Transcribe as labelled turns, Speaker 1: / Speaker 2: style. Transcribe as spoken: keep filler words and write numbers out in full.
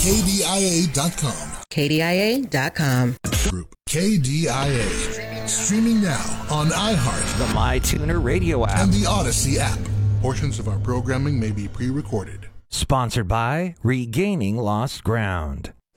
Speaker 1: K D I A dot com.
Speaker 2: K D I A dot com.
Speaker 1: Group K D I A. Streaming now on iHeart,
Speaker 3: the MyTuner radio app,
Speaker 1: and the Odyssey app. Portions of our programming may be pre-recorded.
Speaker 3: Sponsored by Regaining Lost Ground.